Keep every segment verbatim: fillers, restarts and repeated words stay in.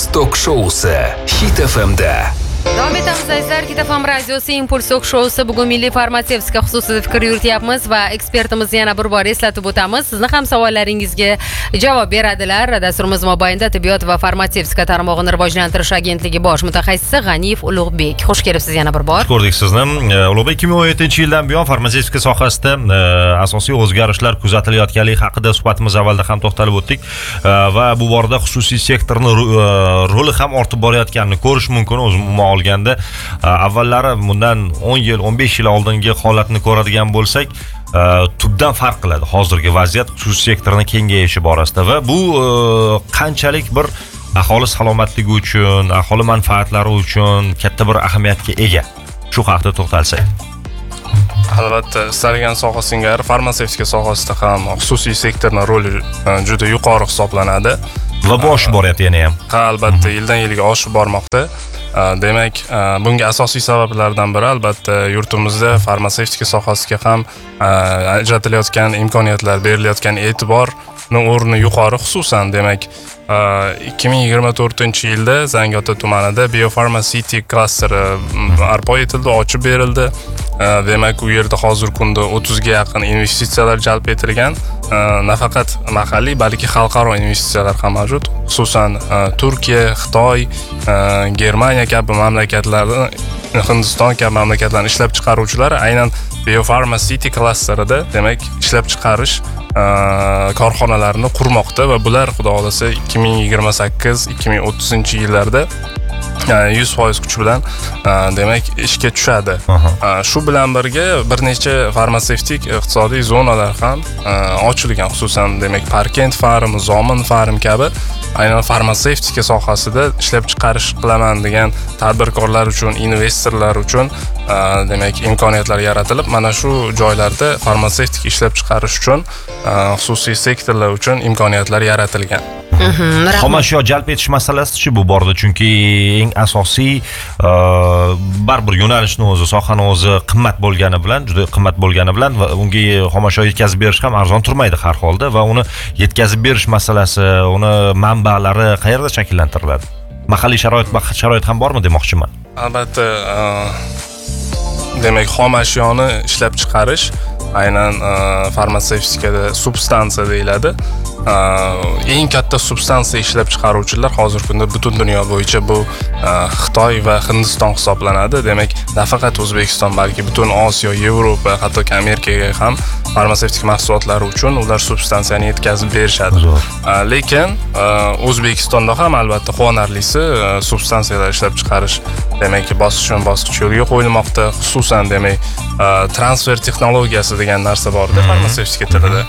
tok-shousi Hit F M'da. Davom etamiz azizlar, Hit F M radiosi Impuls tok-shousi. Bugun Milliy farmatsevtika xususida fikr yurityapmiz va ekspertimizni yana bir bor eslatib o'tamiz. Sizni ham savollaringizga javob beradilar. Dasturimiz mobaynida tibbiyot va farmatsevtika tarmog'ini rivojlantirish agentligi bosh mutaxassisi G'aniyev Ulug'bek. Xush kelibsiz yana bir bor. Xush ko'rdik sizni. Ulug'bek ikki ming o'n yettinchi yildan buyon farmatsevtika sohasida asosiy o'zgarishlar kuzatilayotganligi haqida suhbatimiz avvalda ham to'xtalib o'tdik va bu borada xususiy sektorning roli ham ortib borayotganini ko'rish mumkin. O'zim olganda avvallari bundan o'n yil o'n besh yil oldingi holatni ko'radigan bo'lsak, tubdan farq qiladi hozirgi vaziyat xususiy sektorning kengayishi borasida va bu qanchalik bir aholi salomatligi uchun, aholi manfaatlari uchun katta bir ahamiyatga ega. Shu haqida to'xtalsak. Albatta, istalgan soha singari farmatsevtika sohasida ham xususiy sektorning roli juda yuqori hisoblanadi. Va boshib boryapti yana ham. Ha, albatta, yildan yilga oshib bormoqda. Demak, bunga asosiy sabablardan biri albatta yurtimizda farmatsevtika sohasiga ham ajratilayotgan imkoniyatlar, berilayotgan e'tiborning o'rni yuqori, xususan demak ikki ming yigirma to'rtinchi yilda Zangiota tumanida Biopharmaceutical klasteri barpo etildi, ochib berildi. Demak, u yerda hozir kunda o'ttizga yaqin investitsiyalar jalb etilgan. Nafaqat mahalliy, balki xalqaro investitsiyalar ham mavjud. Xususan Turkiya, Xitoy, Germaniya kabi mamlakatlarda, Hindiston kabi mamlakatlarning ishlab chiqaruvchilari aynan Biopharmaceutical klasterida, demak, ishlab chiqarish korxonalarini qurmoqda va bular xudo xolasa ikki ming yigirma sakkiz ikki ming o'ttizinchi yillarda yuz foiz kuch bilan demak ishga tushadi. Shu bilan birga bir necha farmatsevtik iqtisodiy zonalar ham ochilgan, xususan demak Parkent Farm, Zomin Farm kabi aynan farmatsevtika sohasida ishlab chiqarish qilaman degan tadbirkorlar uchun, investorlar uchun demak imkoniyatlar yaratilib, mana shu joylarda farmatsevtika ishlab chiqarish uchun xususiy sektorlar uchun imkoniyatlar yaratilgan. Xomashyo jalb etish masalasi-chi bu borda, chunki eng asosiy baribir yo'nalishni o'zi, sohani o'zi qimmat bo'lgani bilan, juda qimmat bo'lgani bilan va unga xomashyo yetkazib berish ham arzon turmaydi har holda va uni yetkazib berish masalasi, uni manbalari qayerda shakllantiriladi? Mahalliy sharoit sharoit ham bormi demoqchiman. Albatta, demak xomashyoni ishlab chiqarish aynan farmatsevtikada substansiya deyiladi. Eng katta substansiya ishlab chiqaruvchilar hozirgi kunda butun dunyo bo'yicha bu Xitoy va Hindiston hisoblanadi. Demak, nafaqat O'zbekiston, balki butun Osiyo, Yevropa, hattoki Amerikaga ham farmatsevtik mahsulotlari uchun ular substansiyani yetkazib berishadi. Lekin O'zbekistonda ham albatta quvonarlisi substansiyalar ishlab chiqarish demak bosqichma-bosqich yo'lga qo'yilmoqda. Xususan demak transfer texnologiyasi degan narsa borda farmatsevtika tilida.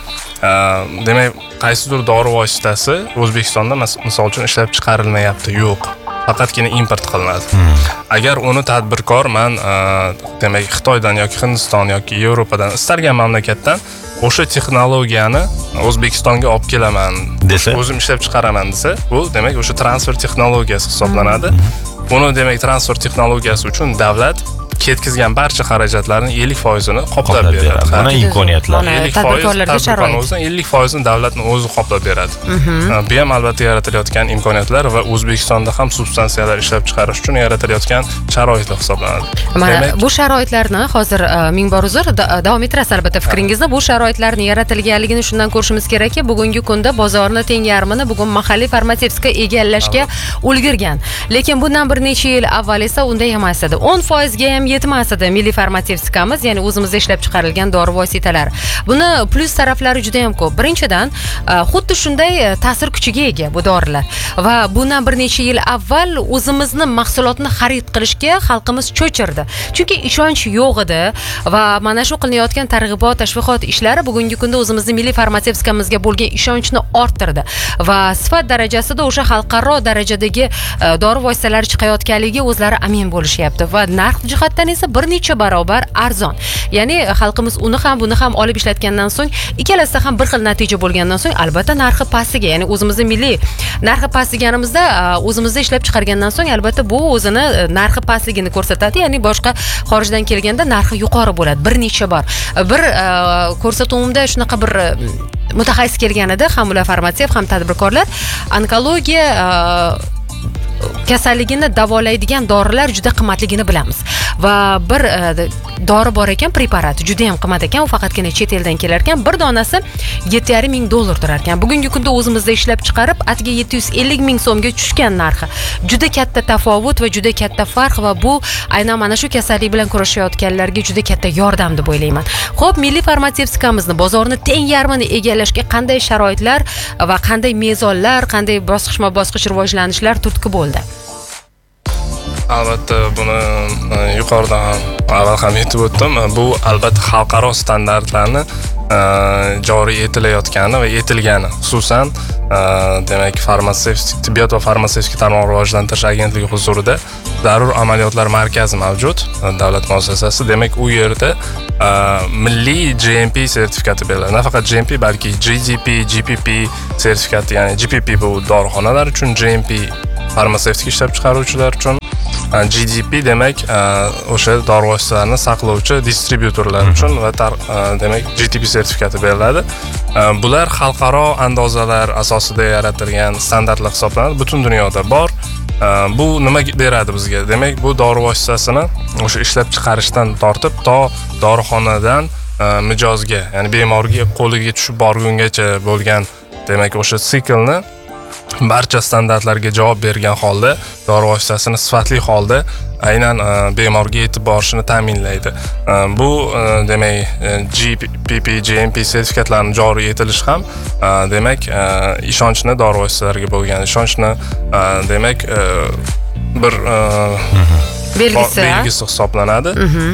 Demak, qaysidir dori vositasi O'zbekistonda misol uchun ishlab chiqarilmayapti, yo'q. Faqatgina import qilinadi. Agar uni tadbirkor men demak Xitoydan yoki Hindiston yoki Yevropadan istalgan mamlakatdan o'sha texnologiyani O'zbekistonga olib kelaman desa, o'zim ishlab chiqaraman desa, bu demak o'sha transfer texnologiyasi hisoblanadi. Buni demak transfer texnologiyasi uchun davlat ketkizgan barcha xarajatlarning ellik foizini qoplab beradi. Mana imkoniyatlar. Tadbirkorlarga sharoit. ellik foizini davlatning o'zi qoplab beradi. Bu ham albatta yaratilayotgan imkoniyatlar va O'zbekistonda ham substansiyalar ishlab chiqarish uchun yaratilayotgan sharoitlar hisoblanadi. Mana bu sharoitlarni hozir ming bor uzr davom ettirasiz albatta fikringizni. Bu sharoitlarning yaratilganligini shundan ko'rishimiz kerakki, bugungi kunda bozorni teng yarmini bugun mahalliy farmatsevtika egallashga ulgurgan. Lekin bundan bir necha yil avval esa unday emas edi. o'n foizga ham yetmas edi milliy farmatevtikamiz, ya'ni o'zimizda ishlab chiqarilgan dori vositalari. Buni plus taraflari juda ham ko'p. Birinchidan, xuddi shunday ta'sir kuchiga ega bu dorilar. Va bundan bir necha yil avval o'zimizni mahsulotni xarid qilishga xalqimiz cho'chirdi. Chunki ishonch yo'q edi va mana shu qilinayotgan targ'ibot, tashviqot ishlari bugungi kunda o'zimizning milliy farmatsevtikamizga bo'lgan ishonchni orttirdi va sifat darajasida o'sha xalqaro darajadagi dori vositalari chiqayotganligiga o'zlari amin bo'lishyapti va narx jihatdan esa bir necha barobar arzon. Ya'ni xalqimiz uni ham buni ham olib ishlatgandan so'ng ikkalasida ham bir xil natija bo'lgandan so'ng albatta narxi pastiga, ya'ni o'zimizning milliy narxi past deganimizda o'zimizda ishlab chiqargandan so'ng albatta bu o'zini narxi pastligini ko'rsatadi, ya'ni boshqa xorijdan kelganda narxi yuqori bo'ladi bir necha bor. Bir ko'rsatuvimda shunaqa bir mutaxassis kelgan edi, ham ular farmatsev, ham tadbirkorlar onkologiya kasalligini davolaydigan dorilar juda qimmatligini bilamiz va bir e, dori bor ekan, preparat juda ham qimmat ekan, u faqatgina chet eldan kelar ekan, bir donasi yetti yarim ming dollar turar ekan. Bugungi kunda o'zimizda ishlab chiqarib atga yetti yuz ellik ming so'mga tushgan narxi. Juda katta tafovut va juda katta farq va bu aynan mana shu kasallik bilan kurashayotganlarga juda katta yordam deb o'ylayman. Xo'p, milliy farmatsevtikamizni bozorni teng yarmini egallashga qanday sharoitlar va qanday mezonlar, qanday bosqichma-bosqich rivojlanishlar turtki bo'ldi? Albatta buni yuqoridan avval ham aytib o'tdim. Bu albatta xalqaro standartlarni joriy etilayotgani va etilgani, xususan demak farmatsevtik tibbiyot va farmatsevtik tarmoq rivojlantirish agentligi huzurida zarur amaliyotlar markazi mavjud, davlat muassasasi. Demak, u yerda milliy G M P sertifikati beriladi. Nafaqat G M P, balki G D P, G P P sertifikati, ya'ni G P P bu dorixonalar uchun, G M P farmatsevtik ishlab chiqaruvchilar uchun, G D P demak o'sha dori vositalarini saqlovchi distribyutorlar uchun va demak G T P sertifikati beriladi. Bular xalqaro andozalar asosida yaratilgan standartlar hisoblanadi, butun dunyoda bor. Bu nima beradi bizga? Demak, bu dori vositasini o'sha ishlab chiqarishdan tortib to dorixonadan mijozga, ya'ni bemorga qo'liga tushib borgungacha bo'lgan demak o'sha siklni barcha standartlarga javob bergan holda dori vositasini sifatli holda aynan bemorga yetib borishini ta'minlaydi. Bu demak G P P, G M P sertifikatlarini joriy etilishi ham demak ishonchni dori vositalariga bo'lgan ishonchni demak bir belgisi belgisi hisoblanadi.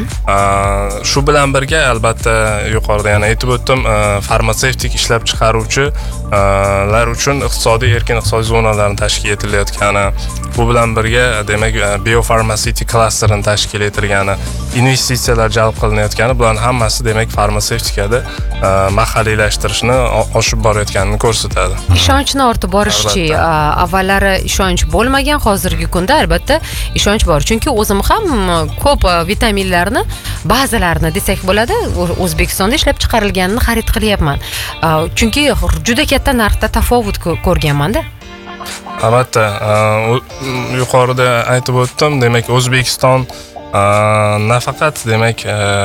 Shu bilan birga albatta yuqorida yana aytib o'tdim, farmatsevtik ishlab chiqaruvchilar uchun iqtisodiy erkin iqtisodiy zonalarni tashkil etilayotgani, bu bilan birga demak biofarmaseutik klasterini tashkil etilgani, investitsiyalar jalb qilinayotgani, bularning hammasi demak farmatsevtikada mahalliylashtirishni oshib borayotganini ko'rsatadi. Ishonchni ortib borishchi, avvallari ishonch bo'lmagan, hozirgi kunda albatta ishonch bor. Chunki o'zim ham ko'p vitaminlarni, ba'zilarini desak bo'ladi, O'zbekistonda ishlab chiqarilganini xarid qilyapman. Chunki juda katta narxda tafovut ko'rganman-da. Albatta, yuqorida aytib o'tdim, demak O'zbekiston nafaqat demak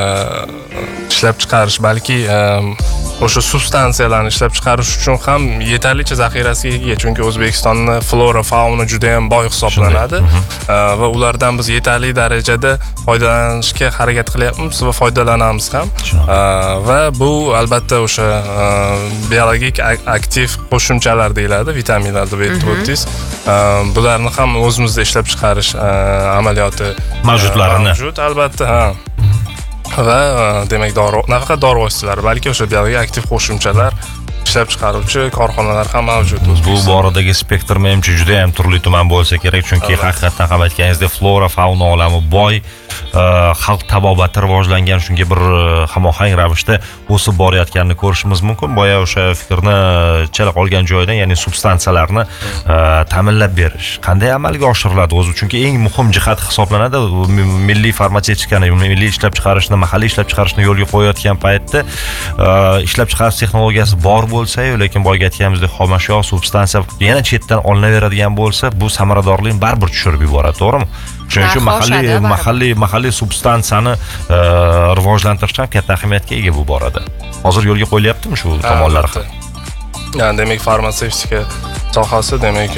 ishlab chiqarish, balki o'sha substansiyalarni ishlab chiqarish uchun ham yetarlicha zaxirasiga ega, chunki O'zbekistonning flora, fauna juda ham boy hisoblanadi va ulardan biz yetarli darajada foydalanishga harakat qilyapmiz va foydalanamiz ham. Va bu albatta o'sha biologik aktiv qo'shimchalar deyiladi, vitaminlar deb aytib o'tdingiz. Bularni ham o'zimizda ishlab chiqarish amaliyoti mavjudlarini mavjud albatta, ha. Va demak dori, nafaqat dori vositalari, balki o'sha biologik aktiv qo'shimchalar ishlab chiqaruvchi korxonalar ham mavjud. Bu boradagi spektr menimcha juda ham turli tuman bo'lsa kerak, chunki haqiqatan ham aytganingizdek flora, fauna olami boy, xalq tabobati rivojlangan, shunga bir hamohang ravishda o'sib borayotganini ko'rishimiz mumkin. Boya o'sha fikrni chala qolgan joyidan, ya'ni substansiyalarni ta'minlab berish qanday amalga oshiriladi o'zi? Chunki eng muhim jihat hisoblanadi. Milliy farmatsevtikani, milliy ishlab chiqarishni, mahalliy ishlab chiqarishni yo'lga qo'yayotgan paytda ishlab chiqarish texnologiyasi bor bo'lsa-yu, lekin boyga aytganimizdek xomashyo, substansiya yana chetdan olinaveradigan bo'lsa, bu samaradorlikni baribir tushirib yuboradi, to'g'rimi? Shuning uchun mahalliy mahalliy mahalliy substansiyani rivojlantirish ham katta ahamiyatga ega bu borada. Hozir yo'lga qo'yilyaptimi shu tomonlar ham? Ya'ni demak farmatsevtika sohasi demak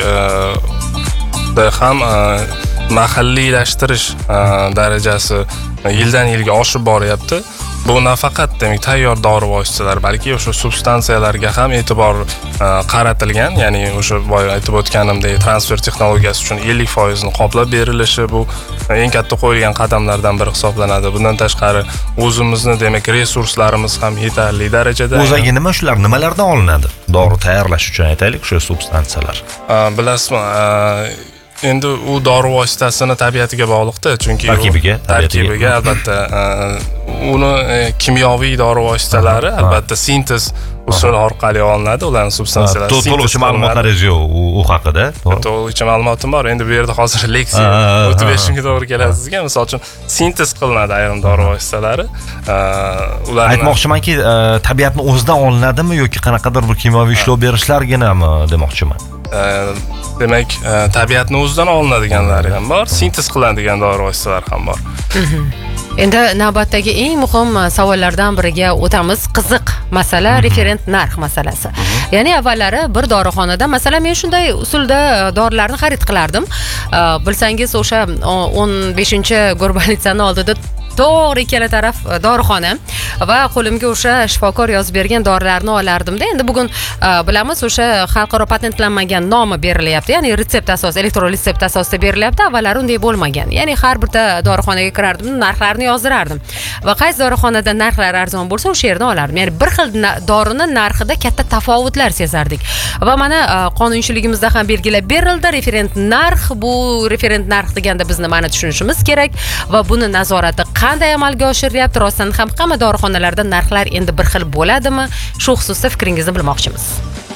da ham mahalliylashtirish darajasi yildan yilga oshib boryapti. Bu nafaqat demak tayyor dori vositalari, balki o'sha substansiyalarga ham e'tibor qaratilgan, ya'ni o'sha boya aytib o'tganimdek transfer texnologiyasi uchun ellik foiz ni qoplab berilishi bu eng katta qo'yilgan qadamlardan biri hisoblanadi. Bundan tashqari o'zimizni demak resurslarimiz ham yetarli darajada. O'zaga nima shular nimalardan olinadi? Dori tayyorlash uchun aytaylik, o'sha substansiyalar. Bilasizmi, endi u dori vositasini tabiatiga bog'liqda, chunki tarkibiga, tarkibiga albatta uni kimyoviy dori vositalari albatta sintez usul orqali olinadi ularning substansiyalari. To'liqcha ma'lumotlaringiz yo'q u haqida. To'liqcha ma'lumotim bor. Endi bu yerda hozir leksiya o'tib berishimga to'g'ri keladi sizga. Misol uchun sintez qilinadi ayrim dori vositalari. Ular aytmoqchimanki, tabiatni o'zidan olinadimi yoki qanaqadir bir kimyoviy ishlov berishlarginami demoqchiman. Demak, tabiatni o'zidan olinadiganlari ham bor, sintez qilinadigan dori vositalari ham bor. Endi navbatdagi eng muhim savollardan biriga o'tamiz. Qiziq masala referent narx masalasi. Ya'ni avvallari bir dorixonada, masalan, men shunday usulda dorilarni xarid qilardim. Bilsangiz, o'sha o'n beshinchi Gorbanitsani oldida to'g'ri ikkala taraf dorixona va qo'limga o'sha shifokor yozib bergan dorilarni olardim-da. Endi bugun bilamiz, o'sha xalqaro patentlanmagan nomi berilyapti, ya'ni retsept asosida, elektron retsept asosida berilyapti. Avvallari unday bo'lmagan. Ya'ni har bitta dorixonaga kirardim, narxlarni yozdirardim va qaysi dorixonada narxlar arzon bo'lsa, o'sha yerdan olardim. Ya'ni bir xil dorini narxida katta tafovutlar sezardik. Va mana qonunchiligimizda ham belgilab berildi, referent narx. Bu referent narx deganda bizni mana tushunishimiz kerak va buni nazorati qanday amalga oshirilyapti? Rostdan ham hamma dorixonalarda narxlar endi bir xil bo'ladimi? Shu xususda fikringizni bilmoqchimiz.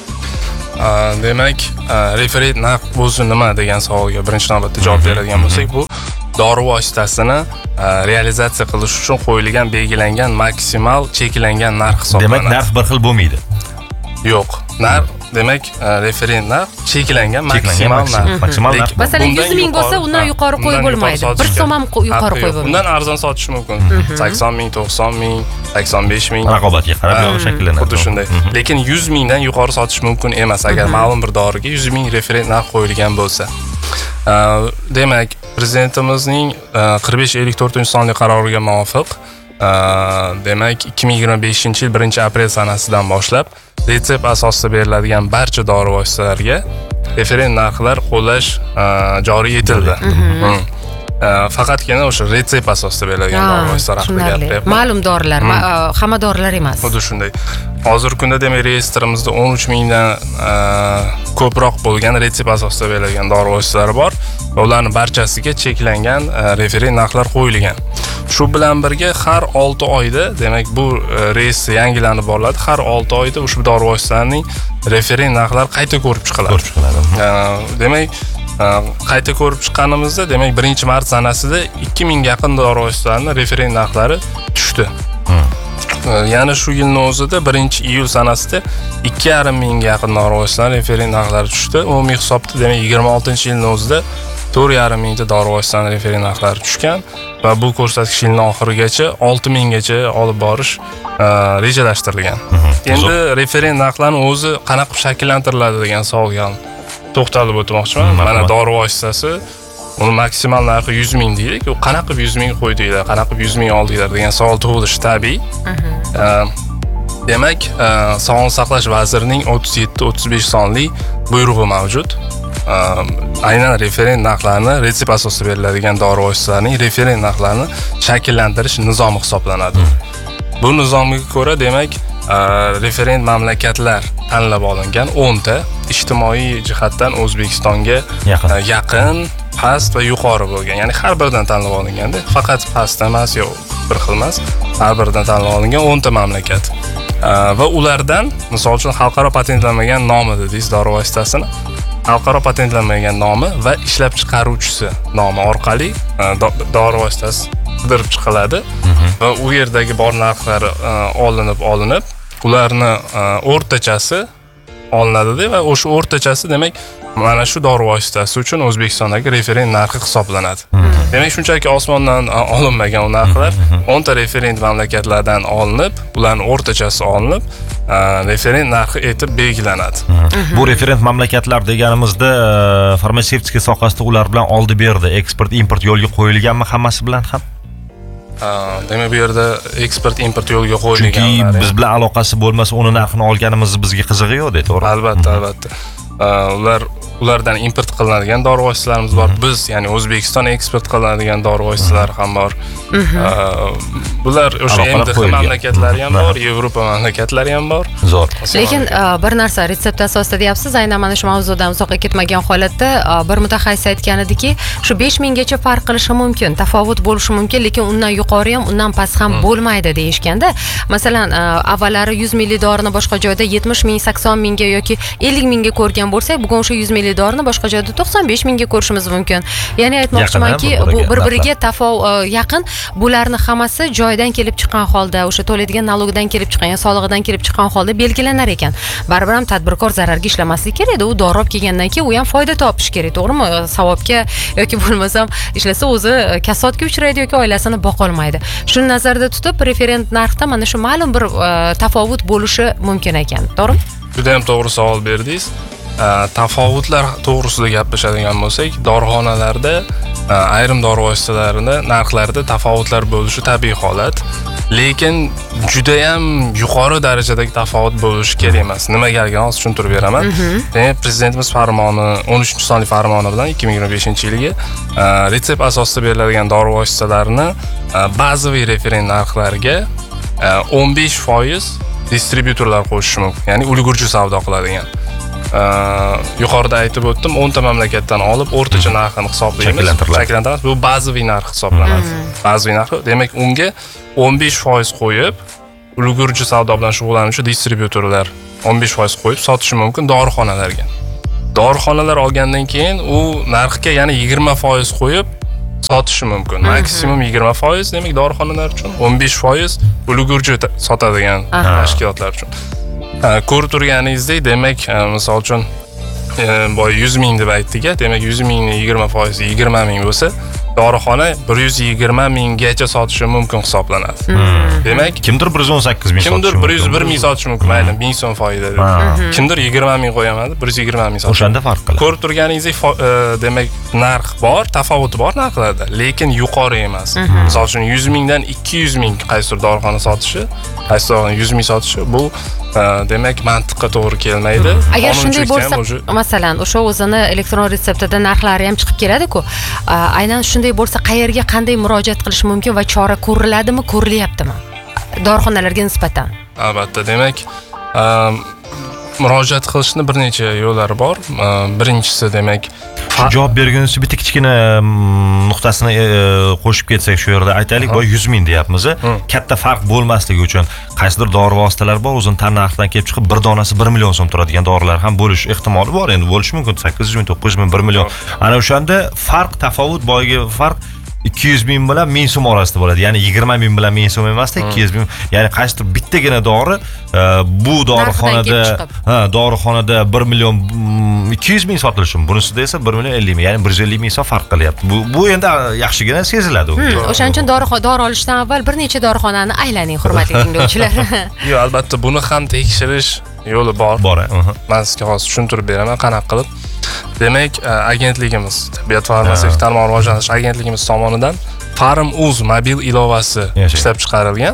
Demak, referent narx o'zi nima degan savolga birinchi navbatda javob beradigan bo'lsak, bu dori vositasini realizatsiya qilish uchun qo'yilgan belgilangan maksimal cheklangan narx hisoblanadi. Demak, narx bir xil bo'lmaydi. Yo'q. Narx, demak, referent narx cheklangan maksimal narx. Maksimal narx. Masalan, yuz ming bo'lsa, undan yuqori qo'yib bo'lmaydi. bir so'm ham yuqori qo'yib bo'lmaydi. Undan arzon sotish mumkin. sakson ming, to'qson ming, sakson besh ming. Raqobatga qarab shakllanadi. Xuddi shunday. Lekin yuz mingdan yuqori sotish mumkin emas agar ma'lum bir doriga yuz ming referent narx qo'yilgan bo'lsa. Demak, prezidentimizning qirq besh ellik to'rtinchi sonli qaroriga muvofiq, demak, ikki ming yigirma beshinchi yil birinchi aprel sanasidan boshlab retsept asosida beriladigan barcha dori vositalariga referent narxlar qo'llash joriy etildi. Faqatgina o'sha retsept asosida beriladigan dori vositalari haqida gapiryapman. Ma'lum dorilar, hamma dorilar emas. Xuddi shunday. Hozirgi kunda demak reyestrimizda o'n uch mingdan ko'proq bo'lgan retsept asosida beriladigan dori vositalari bor. Ularning barchasiga cheklangan referent narxlar qo'yilgan. Shu bilan birga har olti oyda, demak bu reyestr yangilanib boriladi. Har olti oyda ushbu dori vositalarining referent narxlari qayta ko'rib chiqiladi. Ko'rib chiqiladi. Demak, qayta ko'rib chiqqanimizda, demak birinchi mart sanasida ikki mingga yaqin dori vositalarining referent narxlari tushdi. Ya'ni shu yilning o'zida birinchi iyul sanasida ikki yarim mingga yaqin dori vositalarining referent narxlari tushdi. Umumiy hisobda demak yigirma oltinchi yilning o'zida to'rt yarim mingta dori vositalarining referent narxlari tushgan va bu ko'rsatkich yilning oxirigacha olti minggacha olib borish rejalashtirilgan. Endi referent narxlarning o'zi qanaqa shakllantiriladi degan savolga to'xtalib o'tmoqchiman. Mana dori vositasi, uni maksimal narxi yuz ming deylik. U qanaqa yuz ming qo'ydinglar, qanaqa yuz ming oldinglar degan savol tug'ilishi tabiiy. Demak, Sog'liqni saqlash vazirining o'ttiz yetti o'ttiz besh sonli buyrug'i mavjud. Aynan referent narxlarni, retsept asosida beriladigan dori vositalarining referent narxlarini shakllantirish nizomi hisoblanadi. Bu nizomga ko'ra, demak, referent mamlakatlar tanlab olingan o'nta ijtimoiy jihatdan O'zbekistonga yaqin, past va yuqori bo'lgan. Ya'ni har biridan tanlab olinganda, faqat past emas, yo'q, bir xil emas, har biridan tanlab olingan o'nta mamlakat. Va ulardan, misol uchun, xalqaro patentlanmagan nomi dedingiz dori vositasini. Xalqaro patentlanmagan nomi va ishlab chiqaruvchisi nomi orqali dori vositasi qidirib chiqiladi va u yerdagi bor narxlar olinib olinib ularni o'rtachasi olinadi va o'sha o'rtachasi demak mana shu dori vositasi uchun O'zbekistondagi referent narxi hisoblanadi. Demak, shunchaki osmondan olinmagan u narxlar o'nta referent mamlakatlardan olinib, ularning o'rtachasi olinib, referent narxi etib belgilanadi. Bu referent mamlakatlar deganimizda farmatsevtika sohasida ular bilan oldi berdi, eksport import yo'lga qo'yilganmi hammasi bilan ham? Demak, bu yerda eksport import yo'lga qo'yilgan. Chunki biz bilan aloqasi bo'lmasa, uni narxini olganimiz bizga qizig'i yo'q, to'g'ri? Albatta, albatta. Ular ulardan import qilinadigan dori vositalarimiz bor. Biz, ya'ni O'zbekiston eksport qilinadigan dori vositalari ham bor. Bular o'sha M D H mamlakatlari ham bor, Yevropa mamlakatlari ham bor. Zo'r. Lekin bir narsa resept asosida deyapsiz, aynan mana shu mavzudan uzoqqa ketmagan holatda bir mutaxassis aytgan ediki, shu besh minggacha farq qilishi mumkin, tafovut bo'lishi mumkin, lekin undan yuqori ham, undan past ham bo'lmaydi deyishganda. Masalan, avvallari yuz milli dorini boshqa joyda yetmish ming, sakson mingga yoki ellik mingga ko'rgan bo'lsak, bugun o'sha yuz milli dorini boshqa joyda to'qson besh mingga ko'rishimiz mumkin. Ya'ni aytmoqchimanki, bu bir-biriga tafovut yaqin. Bularni hammasi joydan kelib chiqqan holda, o'sha to'laydigan nalogdan kelib chiqqan, solig'idan kelib chiqqan holda belgilanar ekan. Baribir ham tadbirkor zararga ishlamasligi kerak. U dori olib kelgandan keyin u ham foyda topish kerak, to'g'rimi? Savobga yoki bo'lmasam ishlasa o'zi kasodga uchraydi yoki oilasini boqolmaydi. Shuni nazarda tutib, referent narxda mana shu ma'lum bir tafovut bo'lishi mumkin ekan, to'g'rimi? Juda ham to'g'ri savol berdingiz. Tafovutlar to'g'risida gaplashadigan bo'lsak, dorixonalarda ayrim dori vositalarini narxlarida tafovutlar bo'lishi tabiiy holat, lekin juda ham yuqori darajadagi tafovut bo'lishi kerak emas. Nimaligini hozir tushuntirib beraman. Demak, prezidentimiz farmoni o'n uchinchi sonli farmoni bilan ikki ming yigirma beshinchi yilga retsept asosida beriladigan dori vositalarini bazaviy referent narxlarga o'n besh foiz distributorlar qo'shishi mumkin, ya'ni ulgurji savdo qiladigan. Yuqorida aytib o'tdim, o'nta mamlakatdan olib o'rtacha narxini hisoblaymiz. Shakllantiramiz. Bu bazaviy narx hisoblanadi. Bazaviy narx, demak, unga o'n besh foiz qo'yib, ulgurji savdo bilan shug'ullanuvchi distributorlar o'n besh foiz qo'yib sotishi mumkin dorixonalarga. Dorixonalar olgandan keyin u narxga yana yigirma foiz qo'yib sotishi mumkin. Maksimum yigirma foiz, demak, dorixonalar uchun o'n besh foiz ulgurji sotadigan tashkilotlar uchun. Ko'rib turganingizdek, demak, misol uchun boy yuz ming deb aytdik, demak yuz mingning yigirma foizi yigirma ming bo'lsa, dorixona bir yuz yigirma minggacha sotishi mumkin hisoblanadi. Demak, kimdir bir yuz o'n sakkiz ming sotishi mumkin. Kimdir bir yuz bir ming sotishi mumkin, mayli, ming so'm foyda deb. Kimdir yigirma ming qo'yamadi, bir yuz yigirma ming sotishi. O'shanda farq qiladi. Ko'rib turganingizdek, demak, narx bor, tafovut bor narxlarda, lekin yuqori emas. Misol uchun yuz mingdan ikki yuz ming qaysidir dorixona sotishi, qaysidir dorixona yuz ming sotishi, bu demak mantiqqa to'g'ri kelmaydi. Agar shunday bo'lsa, masalan, o'sha o'zini elektron retseptida narxlari ham chiqib keladi-ku. Aynan shunday bo'lsa, qayerga qanday murojaat qilish mumkin va chora ko'riladimi, ko'rilyaptimi? Dorixonalarga nisbatan. Albatta, demak, murojaat qilishning bir necha yo'llari bor. Birinchisi, demak, javob bergunizcha bitta kichkina nuqtasini qo'shib ketsak, shu yerda aytaylik, boy yuz ming deyapmiz. Katta farq bo'lmasligi uchun qaysidir dori vositalari bor, o'zini tan narxidan kelib chiqib bir donasi bir million so'm turadigan dorilar ham bo'lish ehtimoli bor. Endi bo'lishi mumkin sakkiz yuz ming, to'qqiz yuz ming, bir million. Ana o'shanda farq, tafovut, boyagi farq ikki yuz ming bilan ming so'm orasida bo'ladi. Ya'ni yigirma ming bilan ming so'm emasda ikki yuz ming. Ya'ni qaysidir bittagina dori bu dorixonada, ha, dorixonada bir million ikki yuz ming sotilishi mumkin. Bunisida esa bir million ellik ming, ya'ni bir yuz ellik ming so'm farq qilyapti. Bu bu endi yaxshigina seziladi. O'shaning uchun dori dori olishdan avval bir necha dorixonani aylaning, hurmatli tinglovchilar. Yo'q, albatta buni ham tekshirish yo'li bor. Bor, men sizga hozir tushuntirib beraman qanaqa qilib. Demak, agentligimiz, Tibbiyot farmatsevtik tarmog' rivojlantirish agentligimiz tomonidan FarmUz mobil ilovasi ishlab chiqarilgan.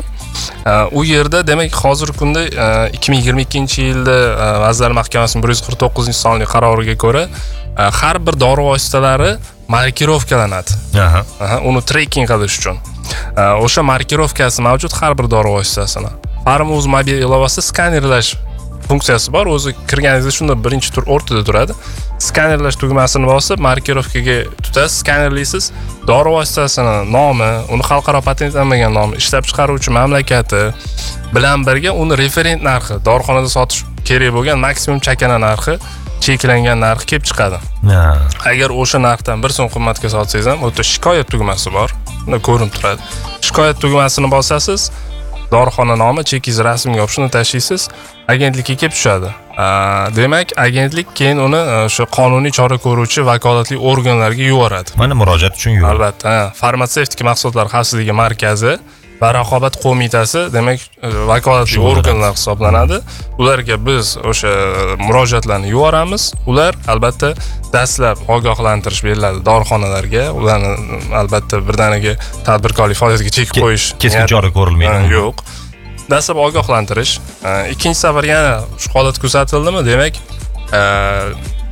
U yerda demak hozirgi kunda ikki ming yigirma ikkinchi yilda Vazirlar Mahkamasining bir yuz qirq to'qqizinchi sonli qaroriga ko'ra har bir dori vositalari markirovkalanadi. Aha, uni tracking qilish uchun. O'sha markirovkasi mavjud har bir dori vositasini. FarmUz mobil ilovasi skanerlash funksiyasi bor. O'zi kirganingizda shunda birinchi tur o'rtada turadi. Skanerlash tugmasini bosib, markirovkaga tutasiz, skanerlaysiz. Dori vositasini nomi, uni xalqaro patentlanmagan nomi, ishlab chiqaruvchi mamlakati bilan birga uni referent narxi, dorixonada sotish kerak bo'lgan maksimum chakana narxi, cheklangan narxi kelib chiqadi. Agar o'sha narxdan bir so'm qimmatga sotsangiz ham, o'ta shikoyat tugmasi bor. Bunda ko'rinib turadi. Shikoyat tugmasini bosasiz, dorixona nomi, chekingiz rasmga opshini tashlaysiz, agentlikka kelib tushadi. Demak, agentlik keyin uni o'sha qonuniy chora ko'ruvchi vakolatli organlarga yuboradi. Mana murojaat uchun yo'l. Albatta, farmatsevtik mahsulotlar xavfsizligi markazi va raqobat qo'mitasi, demak, vakolatli organlar hisoblanadi. Ularga biz o'sha murojaatlarni yuboramiz. Ular albatta dastlab ogohlantirish beriladi dorixonalarga. Ularni albatta birdaniga tadbirkorlik faoliyatiga chek qo'yish keskin chora ko'rilmaydi. Yo'q. Dastlab ogohlantirish. Ikkinchi safar yana shu holat kuzatildimi, demak,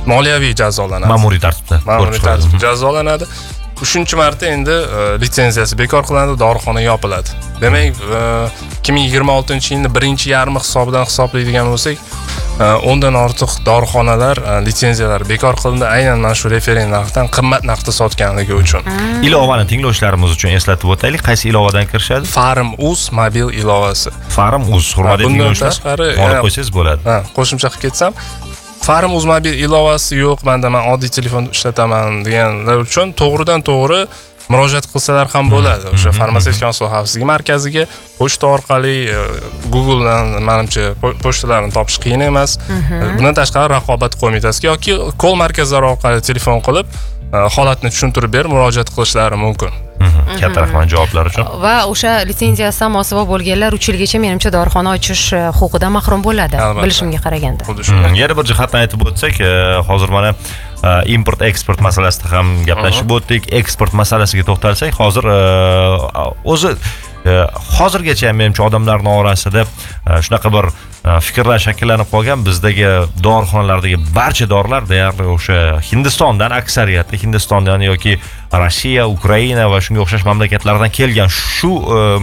moliyaviy jazolanadi. Ma'muriy tartibda. Ma'muriy tartibda jazolanadi. uchinchi marta endi litsenziyasi bekor qilinadi, dorixona yopiladi. Demak, ikki ming yigirma oltinchi yilning birinchi yarmi hisobidan hisoblaydigan bo'lsak, o'ndan ortiq dorixonalar litsenziyalari bekor qilindi, aynan mana shu referent narxdan qimmat narxda sotganligi uchun. Ilovani tinglovchilarimiz uchun eslatib o'taylik, qaysi ilovadan kirishadi? Farm.uz mobil ilovasi. Farm.uz, hurmatli tinglovchilar, olib qo'ysangiz bo'ladi. Ha, qo'shimcha qilib ketsam, Farm.uz mobil ilovasi yo'q, menda men oddiy telefon ishlataman deganlar uchun to'g'ridan to'g'ri murojaat qilsalar ham bo'ladi. O'sha farmatsevtika mahsulot xavfsizligi markaziga pochta orqali, Googledan menimcha pochtalarni topish qiyin emas. Bundan tashqari raqobat qo'mitasiga yoki kol markazlari orqali telefon qilib holatni tushuntirib berib murojaat qilishlari mumkin. Katta rahmat javoblar uchun. Va o'sha litsenziyasidan mosuvo bo'lganlar uch yilgacha menimcha dorixona ochish huquqidan mahrum bo'ladi, bilishimga qaraganda. Yana bir jihatdan aytib o'tsak, hozir mana import eksport masalasida ham gaplashib o'tdik. Eksport masalasiga to'xtalsak, hozir o'zi hozirgacha ham menimcha odamlarning orasida shunaqa bir fikrlar shakllanib qolgan, bizdagi dorixonalardagi barcha dorilar deyarli o'sha Hindistondan, aksariyati Hindistondan yoki Rossiya, Ukraina va shunga o'xshash mamlakatlardan kelgan shu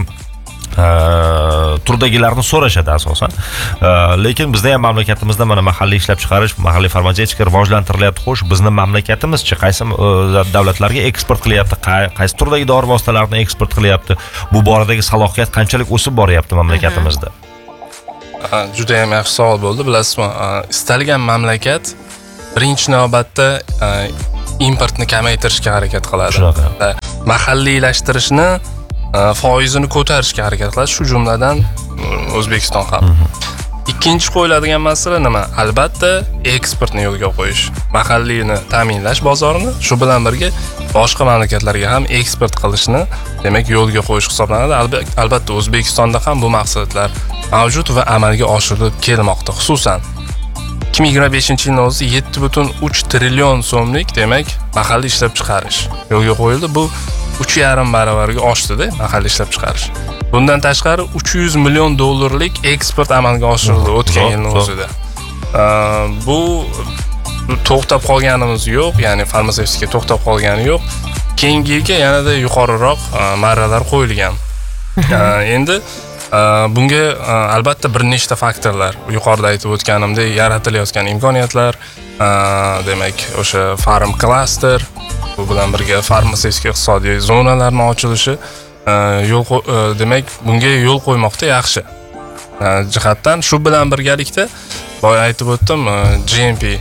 turdagilarni so'rashadi asosan. Lekin bizda ham mamlakatimizda mana mahalliy ishlab chiqarish, mahalliy farmatsevtika rivojlantirilyapti. Xo'sh, bizning mamlakatimizchi qaysi davlatlarga eksport qilyapti, qaysi turdagi dori vositalarini eksport qilyapti? Bu boradagi salohiyat qanchalik o'sib boryapti mamlakatimizda? Juda ham yaxshi savol bo'ldi, bilasizmi? Istalgan mamlakat birinchi navbatda importni kamaytirishga harakat qiladi. Mahalliylashtirishni foizini ko'tarishga harakat qiladi, shu jumladan O'zbekiston ham. Ikkinchi qo'yiladigan masala nima? Albatta, eksportni yo'lga qo'yish, mahalliyni ta'minlash bozorini, shu bilan birga boshqa mamlakatlarga ham eksport qilishni, demak, yo'lga qo'yish hisoblanadi. Albatta, O'zbekistonda ham bu maqsadlar mavjud va amalga oshirilib kelmoqda. Xususan, ikki ming yigirma beshinchi yilning o'zida yetti butun uch trillion so'mlik, demak, mahalliy ishlab chiqarish yo'lga qo'yildi. Bu uch yarim baravarga oshdi-da mahalliy ishlab chiqarish. Bundan tashqari uch yuz million dollarlik eksport amalga oshirildi o'tgan yilning o'zida. Bu to'xtab qolganimiz yo'q, ya'ni farmatsevtika to'xtab qolgani yo'q. Keyingi yilga yanada yuqoriroq marralar qo'yilgan. Endi bunga albatta bir nechta faktorlar, yuqorida aytib o'tganimdek, yaratilayotgan imkoniyatlar, demak, o'sha farm klaster, bu bilan birga farmatsevtika iqtisodiy zonalarning ochilishi yo'l demak, bunga yo'l qo'ymoqda yaxshi. Jihatdan shu bilan birgalikda boya aytib o'tdim, G M P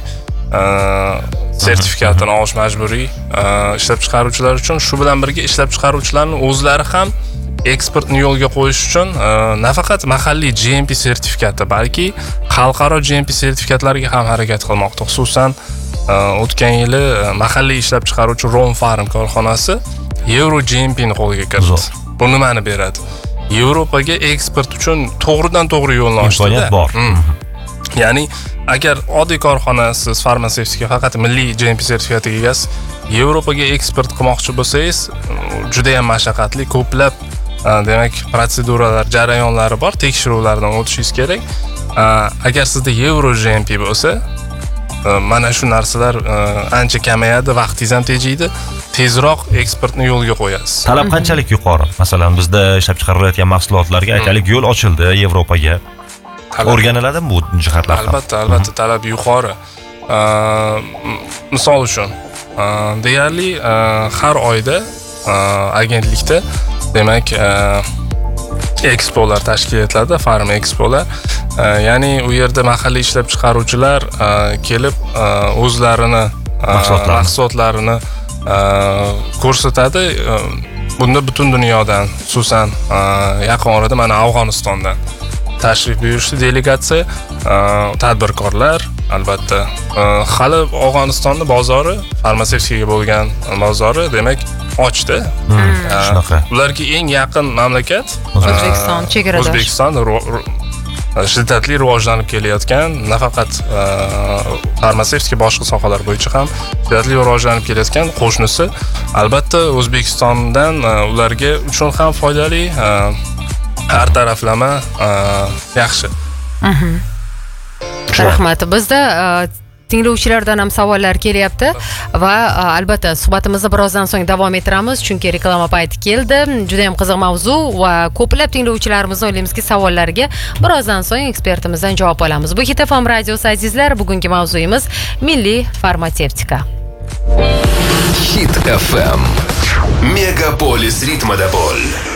sertifikatini olish majburiy ishlab chiqaruvchilar uchun, shu bilan birga ishlab chiqaruvchilarning o'zlari ham eksportni yo'lga qo'yish uchun nafaqat mahalliy G M P sertifikati, balki xalqaro G M P sertifikatlariga ham harakat qilmoqda. Xususan, o'tgan yili mahalliy ishlab chiqaruvchi Rom Farm korxonasi Euro G M P ni qo'lga kiritdi. Bu nimani beradi? Yevropaga eksport uchun to'g'ridan to'g'ri yo'lni ochdi. Imkoniyat bor. Ya'ni agar oddiy korxona siz farmatsevtika faqat milliy G M P sertifikatiga egasiz, Yevropaga eksport qilmoqchi bo'lsangiz, juda ham mashaqqatli, ko'plab demak protseduralar, jarayonlari bor, tekshiruvlardan o'tishingiz kerak. Agar sizda Euro G M P bo'lsa, mana shu narsalar ancha kamayadi, vaqtingiz ham tejaydi, tezroq eksportni yo'lga qo'yasiz. Talab qanchalik yuqori? Masalan, bizda ishlab chiqarilayotgan mahsulotlarga aytaylik yo'l ochildi Yevropaga. O'rganiladimi bu jihatlar? Albatta, albatta talab yuqori. Misol uchun, deyarli har oyda agentlikda demak ekspolar tashkil etiladi, farm ekspolar. Ya'ni u yerda mahalliy ishlab chiqaruvchilar kelib o'zlarini mahsulotlarini ko'rsatadi. Bunda butun dunyodan, xususan yaqin orada mana Afg'onistondan tashrif buyurishdi delegatsiya, tadbirkorlar. Albatta, hali Afg'onistonning bozori, farmatsevtikaga bo'lgan bozori, demak, ochdi. Shunaqa. Ularga eng yaqin mamlakat O'zbekiston, chegaradosh. O'zbekiston shiddatli rivojlanib kelayotgan, nafaqat farmatsevtika, boshqa sohalar bo'yicha ham shiddatli rivojlanib kelayotgan qo'shnisi. Albatta, O'zbekistondan ularga uchun ham foydali, har taraflama yaxshi. Rahmat. Bizda tinglovchilardan ham savollar kelyapti va albatta suhbatimizni birozdan so'ng davom ettiramiz, chunki reklama payti keldi. Juda ham qiziq mavzu va ko'plab tinglovchilarimiz o'ylaymizki savollariga birozdan so'ng ekspertimizdan javob olamiz. Bu Hit F M radiosi azizlar, bugungi mavzuyimiz milliy farmatsevtika. Hit F M. Мегаполис ритма да боль.